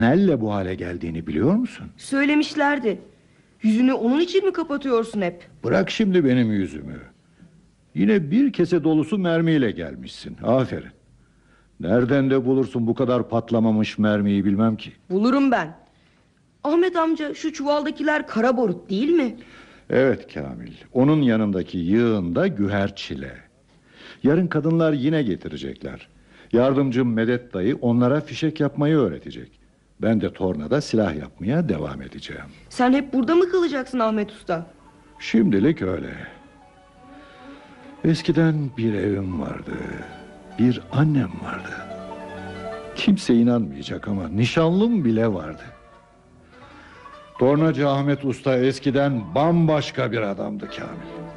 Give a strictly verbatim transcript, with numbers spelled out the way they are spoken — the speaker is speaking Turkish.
Nelle bu hale geldiğini biliyor musun? Söylemişlerdi. Yüzünü onun için mi kapatıyorsun hep? Bırak şimdi benim yüzümü. Yine bir kese dolusu mermiyle gelmişsin. Aferin. Nereden de bulursun bu kadar patlamamış mermiyi bilmem ki. Bulurum ben. Ahmet amca, şu çuvaldakiler kara barut değil mi? Evet Kamil. Onun yanındaki yığında güher çile. Yarın kadınlar yine getirecekler. Yardımcım Medet dayı onlara fişek yapmayı öğretecek. Ben de tornada silah yapmaya devam edeceğim. Sen hep burada mı kalacaksın Ahmet Usta? Şimdilik öyle. Eskiden bir evim vardı. Bir annem vardı. Kimse inanmayacak ama nişanlım bile vardı. Tornacı Ahmet Usta eskiden bambaşka bir adamdı Kamil.